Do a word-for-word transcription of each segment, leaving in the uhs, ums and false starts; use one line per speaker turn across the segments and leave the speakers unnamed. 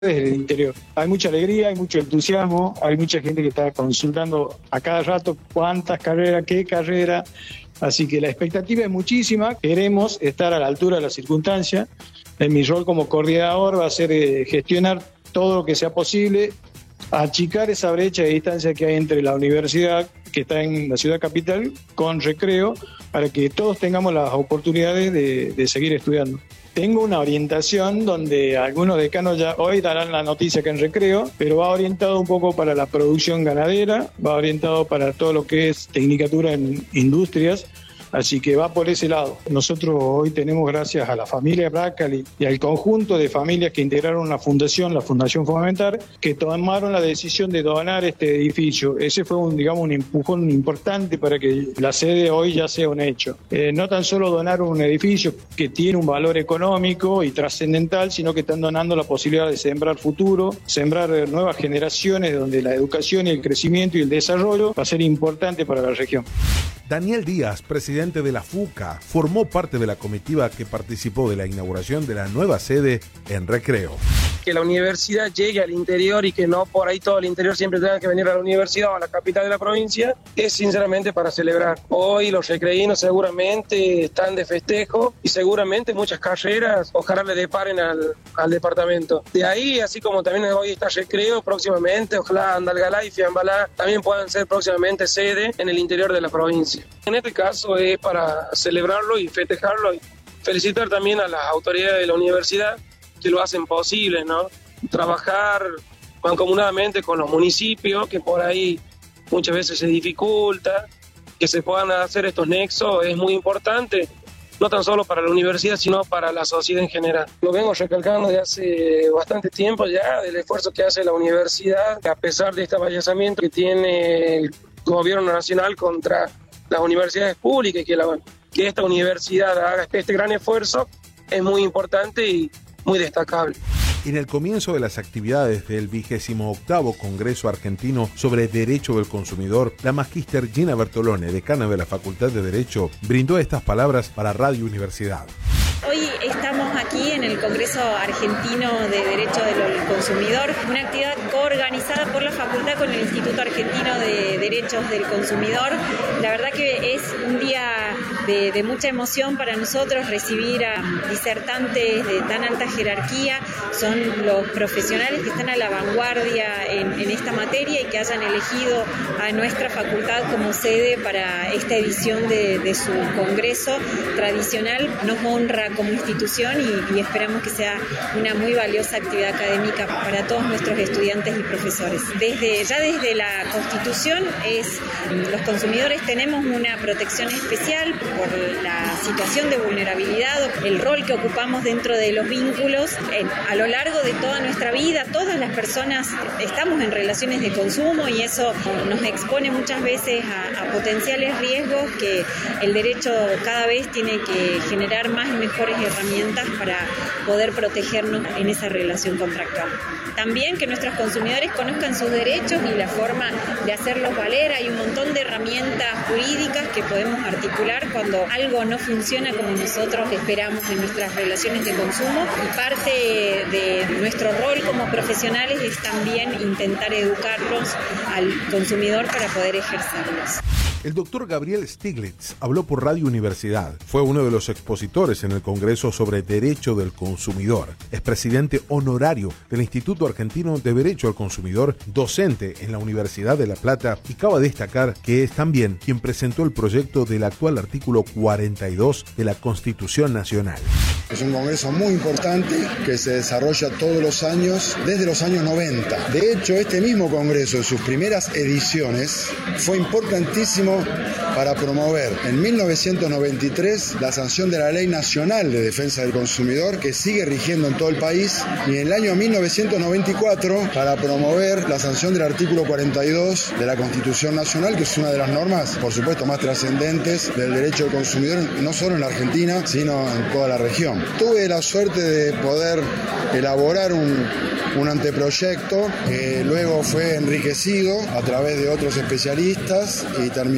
desde el interior. Hay mucha alegría, hay mucho entusiasmo, hay mucha gente que está consultando a cada rato cuántas carreras, qué carrera, así que la expectativa es muchísima, queremos estar a la altura de las circunstancias. En mi rol como coordinador va a ser eh, gestionar todo lo que sea posible, achicar esa brecha de distancia que hay entre la universidad, que está en la ciudad capital, con Recreo, para que todos tengamos las oportunidades de, de seguir estudiando. Tengo una orientación donde algunos decanos ya hoy darán la noticia que en Recreo, pero va orientado un poco para la producción ganadera, va orientado para todo lo que es tecnicatura en industrias, así que va por ese lado. Nosotros hoy tenemos, gracias a la familia Bracali y al conjunto de familias que integraron una fundación, la Fundación Fomentar, que tomaron la decisión de donar este edificio. Ese fue un, digamos, un empujón importante para que la sede hoy ya sea un hecho. Eh, no tan solo donar un edificio que tiene un valor económico y trascendental, sino que están donando la posibilidad de sembrar futuro, sembrar nuevas generaciones donde la educación y el crecimiento y el desarrollo va a ser importante para la región.
Daniel Díaz, presidente de la FUCA, formó parte de la comitiva que participó de la inauguración de la nueva sede en Recreo.
Que la universidad llegue al interior y que no por ahí todo el interior siempre tenga que venir a la universidad o a la capital de la provincia, es sinceramente para celebrar. Hoy los recreínos seguramente están de festejo y seguramente muchas carreras ojalá le deparen al, al departamento. De ahí, así como también hoy está Recreo, próximamente ojalá Andalgalá y Fiambalá también puedan ser próximamente sede en el interior de la provincia. En este caso es para celebrarlo y festejarlo y felicitar también a las autoridades de la universidad que lo hacen posible, ¿no? Trabajar mancomunadamente con los municipios, que por ahí muchas veces se dificulta, que se puedan hacer estos nexos, es muy importante, no tan solo para la universidad, sino para la sociedad en general. Lo vengo recalcando de hace bastante tiempo ya, del esfuerzo que hace la universidad, a pesar de este avallazamiento que tiene el gobierno nacional contra las universidades públicas, que, la, que esta universidad haga este gran esfuerzo, es muy importante y muy destacable.
En el comienzo de las actividades del vigésimo octavo Congreso Argentino sobre Derecho del Consumidor, la magíster Gina Bertolone, decana de la Facultad de Derecho, brindó estas palabras para Radio Universidad.
Hoy estamos aquí en el Congreso Argentino de Derecho del Consumidor, una actividad coorganizada por la Facultad con el Instituto Argentino de Derechos del Consumidor. La verdad que es un día de, de mucha emoción para nosotros recibir a disertantes de tan alta jerarquía. Son los profesionales que están a la vanguardia en, en esta materia y que hayan elegido a nuestra facultad como sede para esta edición de, de su congreso tradicional. Nos honra como institución y, y esperamos que sea una muy valiosa actividad académica para todos nuestros estudiantes y profesores. Desde, ya desde la Constitución, es, los consumidores tenemos una protección especial por la situación de vulnerabilidad, el rol que ocupamos dentro de los vínculos. En, a lo largo de toda nuestra vida, todas las personas estamos en relaciones de consumo y eso nos expone muchas veces a, a potenciales riesgos que el derecho cada vez tiene que generar más y mejores herramientas para poder protegernos en esa relación contractual. También que nuestros consumidores conozcan sus derechos y la forma de hacerlos valer. Hay un montón de herramientas jurídicas que podemos articular cuando algo no funciona como nosotros esperamos en nuestras relaciones de consumo, y parte de nuestro rol como profesionales es también intentar educarlos al consumidor para poder ejercerlos.
El doctor Gabriel Stiglitz habló por Radio Universidad. Fue uno de los expositores en el Congreso sobre Derecho del Consumidor. Es presidente honorario del Instituto Argentino de Derecho al Consumidor, docente en la Universidad de La Plata, y cabe destacar que es también quien presentó el proyecto del actual artículo cuarenta y dos de la Constitución Nacional.
Es un congreso muy importante que se desarrolla todos los años, desde los años noventa. De hecho, este mismo congreso, en sus primeras ediciones, fue importantísimo para promover en mil novecientos noventa y tres la sanción de la Ley Nacional de Defensa del Consumidor, que sigue rigiendo en todo el país, y en el año mil novecientos noventa y cuatro para promover la sanción del artículo cuarenta y dos de la Constitución Nacional, que es una de las normas, por supuesto, más trascendentes del derecho del consumidor, no solo en la Argentina, sino en toda la región. Tuve la suerte de poder elaborar un, un anteproyecto que luego fue enriquecido a través de otros especialistas y terminó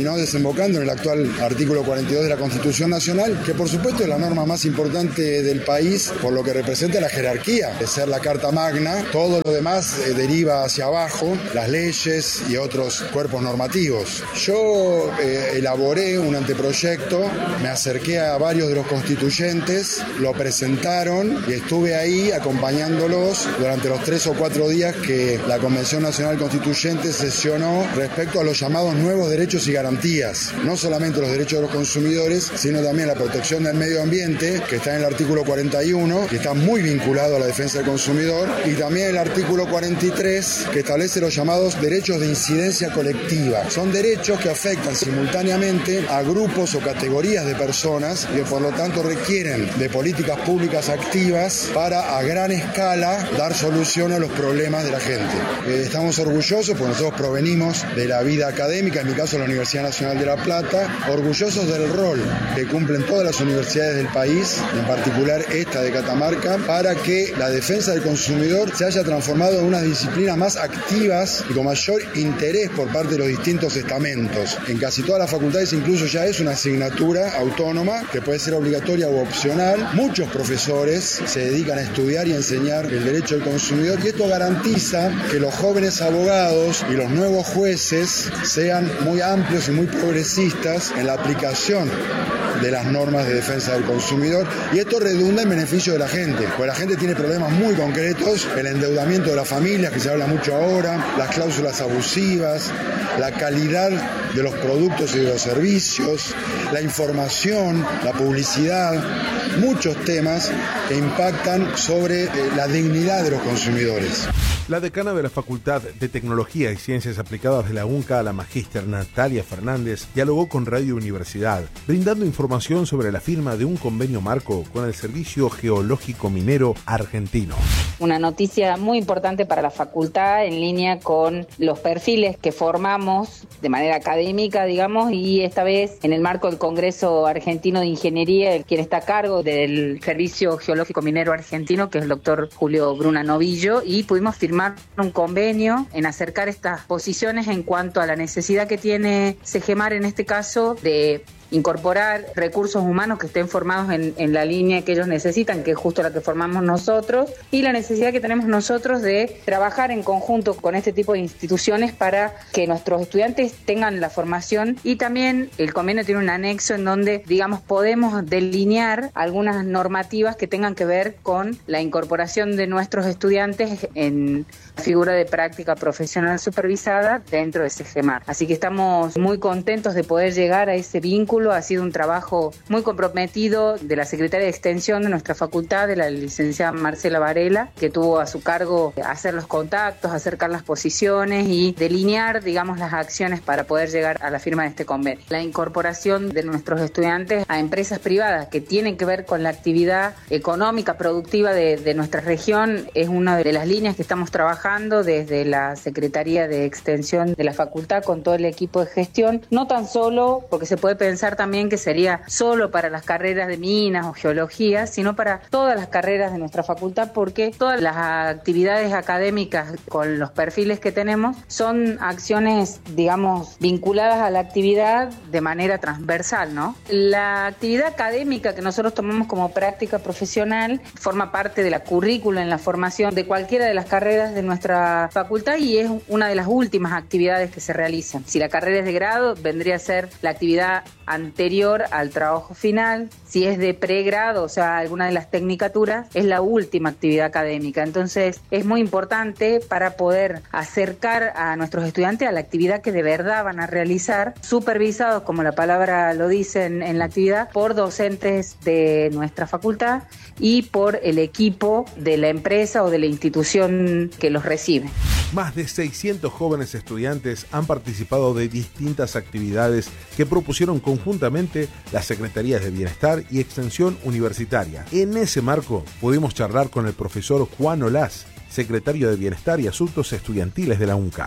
terminó desembocando en el actual artículo cuarenta y dos de la Constitución Nacional, que por supuesto es la norma más importante del país por lo que representa la jerarquía de ser la Carta Magna. Todo lo demás eh, deriva hacia abajo, las leyes y otros cuerpos normativos. Yo eh, elaboré un anteproyecto, me acerqué a varios de los constituyentes, lo presentaron y estuve ahí acompañándolos durante los tres o cuatro días que la Convención Nacional Constituyente sesionó respecto a los llamados nuevos derechos y garantías. No solamente los derechos de los consumidores, sino también la protección del medio ambiente, que está en el artículo cuarenta y uno, que está muy vinculado a la defensa del consumidor, y también el artículo cuarenta y tres, que establece los llamados derechos de incidencia colectiva. Son derechos que afectan simultáneamente a grupos o categorías de personas y que por lo tanto requieren de políticas públicas activas para a gran escala dar solución a los problemas de la gente. Eh, estamos orgullosos, porque nosotros provenimos de la vida académica, en mi caso la Universidad Nacional de La Plata, orgullosos del rol que cumplen todas las universidades del país, en particular esta de Catamarca, para que la defensa del consumidor se haya transformado en unas disciplinas más activas y con mayor interés por parte de los distintos estamentos. En casi todas las facultades incluso ya es una asignatura autónoma que puede ser obligatoria o opcional. Muchos profesores se dedican a estudiar y a enseñar el derecho del consumidor y esto garantiza que los jóvenes abogados y los nuevos jueces sean muy amplios y muy progresistas en la aplicación de las normas de defensa del consumidor, y esto redunda en beneficio de la gente, porque la gente tiene problemas muy concretos: el endeudamiento de las familias, que se habla mucho ahora, las cláusulas abusivas, la calidad de los productos y de los servicios, la información, la publicidad, muchos temas que impactan sobre eh, la dignidad de los consumidores.
La decana de la Facultad de Tecnología y Ciencias Aplicadas de la UNCA, la magíster Natalia Fernández, dialogó con Radio Universidad, brindando información sobre la firma de un convenio marco con el Servicio Geológico Minero Argentino.
Una noticia muy importante para la facultad, en línea con los perfiles que formamos de manera académica, digamos, y esta vez en el marco del Congreso Argentino de Ingeniería, el quien está a cargo del Servicio Geológico Minero Argentino, que es el doctor Julio Bruna Novillo, y pudimos firmar un convenio en acercar estas posiciones en cuanto a la necesidad que tiene Segemar en este caso de incorporar recursos humanos que estén formados en, en la línea que ellos necesitan, que es justo la que formamos nosotros, y la necesidad que tenemos nosotros de trabajar en conjunto con este tipo de instituciones para que nuestros estudiantes tengan la formación. Y también el convenio tiene un anexo en donde, digamos, podemos delinear algunas normativas que tengan que ver con la incorporación de nuestros estudiantes en figura de práctica profesional supervisada dentro de Segemar. Así que estamos muy contentos de poder llegar a ese vínculo. Ha sido un trabajo muy comprometido de la secretaria de Extensión de nuestra facultad, de la licenciada Marcela Varela, que tuvo a su cargo hacer los contactos, acercar las posiciones y delinear, digamos, las acciones para poder llegar a la firma de este convenio. La incorporación de nuestros estudiantes a empresas privadas que tienen que ver con la actividad económica, productiva de, de nuestra región es una de las líneas que estamos trabajando desde la Secretaría de Extensión de la facultad con todo el equipo de gestión, no tan solo porque se puede pensar también que sería solo para las carreras de minas o geología, sino para todas las carreras de nuestra facultad, porque todas las actividades académicas con los perfiles que tenemos son acciones, digamos, vinculadas a la actividad de manera transversal, ¿no? La actividad académica que nosotros tomamos como práctica profesional forma parte de la currícula en la formación de cualquiera de las carreras de nuestra facultad y es una de las últimas actividades que se realizan. Si la carrera es de grado, vendría a ser la actividad anterior al trabajo final. Si es de pregrado, o sea, alguna de las tecnicaturas, es la última actividad académica. Entonces, es muy importante para poder acercar a nuestros estudiantes a la actividad que de verdad van a realizar, supervisados, como la palabra lo dice en, en la actividad, por docentes de nuestra facultad y por el equipo de la empresa o de la institución que los recibe.
Más de seiscientos jóvenes estudiantes han participado de distintas actividades que propusieron conjuntamente las Secretarías de Bienestar y Extensión Universitaria. En ese marco pudimos charlar con el profesor Juan Olaz, secretario de Bienestar y Asuntos Estudiantiles de la UNCA.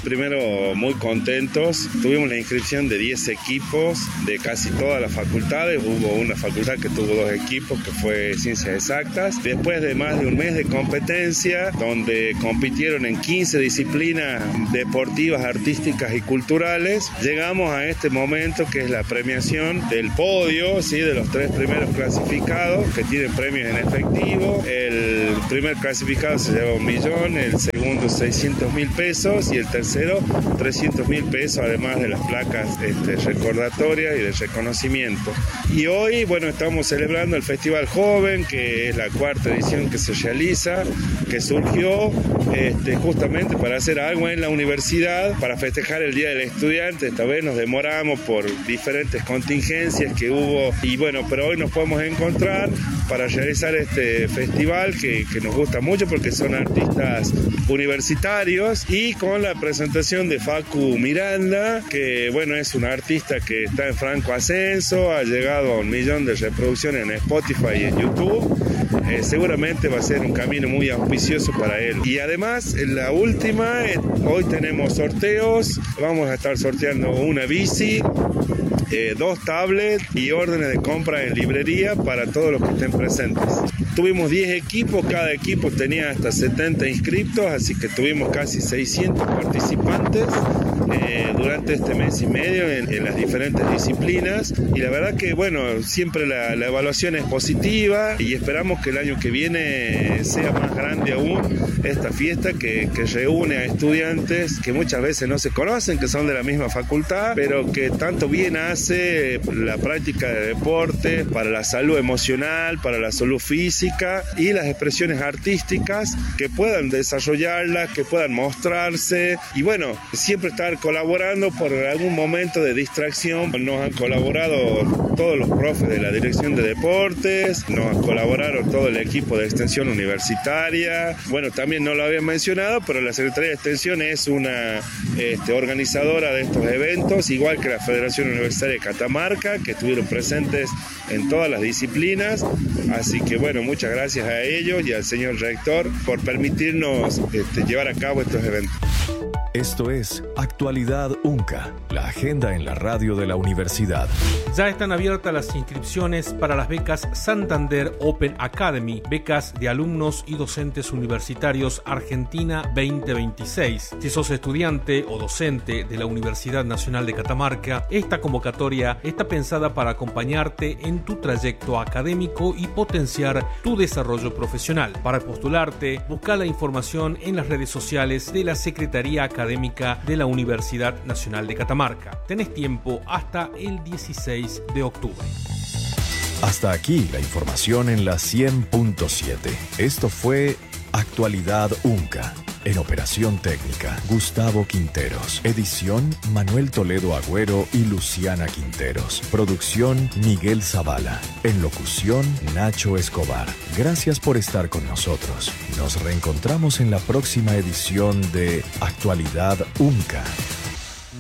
Primero, muy contentos. Tuvimos la inscripción de diez equipos de casi todas las facultades. Hubo una facultad que tuvo dos equipos, que fue Ciencias Exactas. Después de más de un mes de competencia, donde compitieron en quince disciplinas deportivas, artísticas y culturales, llegamos a este momento que es la premiación del podio, ¿sí? De los tres primeros clasificados, que tienen premios en efectivo. El primer clasificado se lleva un millón, el segundo seiscientos mil pesos y el tercero trescientos mil pesos, además de las placas este, recordatorias y de reconocimiento. Y hoy, bueno, estamos celebrando el Festival Joven, que es la cuarta edición que se realiza, que surgió este, justamente para hacer algo en la universidad, para festejar el Día del Estudiante. Esta vez nos demoramos por diferentes contingencias que hubo, y bueno, pero hoy nos podemos encontrar para realizar este festival que, que nos gusta mucho porque son artistas universitarios, y con la presentación de Facu Miranda, que bueno, es un artista que está en franco ascenso, ha llegado a un millón de reproducciones en Spotify y en YouTube. Eh, seguramente va a ser un camino muy auspicioso para él. Y además, en la última, eh, hoy tenemos sorteos, vamos a estar sorteando una bici, Eh, dos tablets y órdenes de compra en librería para todos los que estén presentes. Tuvimos diez equipos, cada equipo tenía hasta setenta inscriptos, así que tuvimos casi seiscientos participantes eh, durante este mes y medio en, en las diferentes disciplinas, y la verdad que bueno, siempre la, la evaluación es positiva y esperamos que el año que viene sea más grande aún esta fiesta que, que reúne a estudiantes que muchas veces no se conocen, que son de la misma facultad, pero que tanto bien hace la práctica de deporte para la salud emocional, para la salud física y las expresiones artísticas, que puedan desarrollarlas, que puedan mostrarse y bueno, siempre estar colaborando por algún momento de distracción. Nos han colaborado todos los profes de la Dirección de Deportes, nos han colaborado todo el equipo de Extensión Universitaria. Bueno, también no lo había mencionado, pero la Secretaría de Extensión es una este, organizadora de estos eventos, igual que la Federación Universitaria de Catamarca, que estuvieron presentes en todas las disciplinas. Así que bueno, muchas gracias a ellos y al señor rector por permitirnos este, llevar a cabo estos eventos.
Esto es Actualidad UNCA, la agenda en la radio de la universidad.
Ya están abiertas las inscripciones para las becas Santander Open Academy, becas de alumnos y docentes universitarios Argentina veinte veintiséis. Si sos estudiante o docente de la Universidad Nacional de Catamarca, esta convocatoria está pensada para acompañarte en tu trayecto académico y potenciar tu desarrollo profesional. Para postularte, busca la información en las redes sociales de la Secretaría Académica Académica de la Universidad Nacional de Catamarca. Tenés tiempo hasta el dieciséis de octubre.
Hasta aquí la información en la cien punto siete. Esto fue Actualidad UNCA. En operación técnica, Gustavo Quinteros. Edición, Manuel Toledo Agüero y Luciana Quinteros. Producción, Miguel Zavala. En locución, Nacho Escobar. Gracias por estar con nosotros. Nos reencontramos en la próxima edición de Actualidad UNCA.